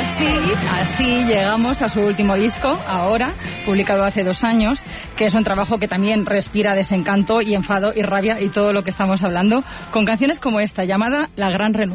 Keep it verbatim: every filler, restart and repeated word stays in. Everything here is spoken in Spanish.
así, así llegamos a su último disco, ahora, publicado hace dos años, que es un trabajo que también respira desencanto y enfado y rabia y todo lo que estamos hablando, con canciones como esta, llamada La Gran Renuncia.